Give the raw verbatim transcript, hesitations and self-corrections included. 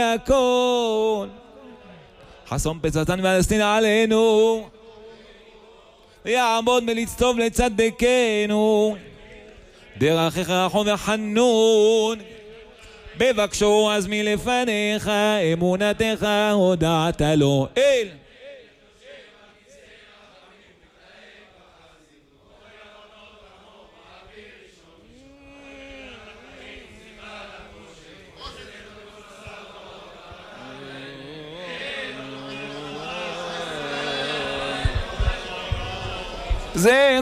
הכל חסום פצצן והלסטין עלינו ויעמוד מליץ טוב לצדקנו דרכך רחום וחנון בבקשו אז מלפניך אמונתך הודעת לו אל זה